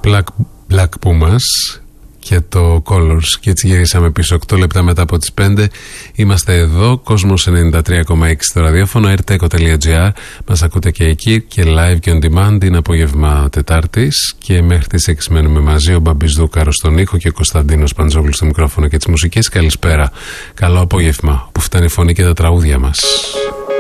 Black Pumas και το Colors, και έτσι γυρίσαμε πίσω 8 λεπτά μετά από τις 5. Είμαστε εδώ, Κόσμος 93,6 στο ραδιόφωνο, rteco.gr. Μας ακούτε και εκεί και live και on demand. Είναι απόγευμα Τετάρτης και μέχρι τις 6 μένουμε μαζί. Ο Μπαμπής Δούκαρος στον ήχο και ο Κωνσταντίνος Παντζόγλου στο μικρόφωνο και τις μουσικές. Καλησπέρα, καλό απόγευμα που φτάνει η φωνή και τα τραγούδια μας.